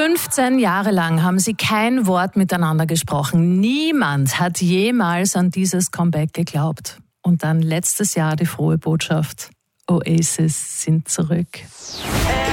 15 Jahre lang haben sie kein Wort miteinander gesprochen. Niemand hat jemals an dieses Comeback geglaubt. Und dann letztes Jahr die frohe Botschaft: Oasis sind zurück.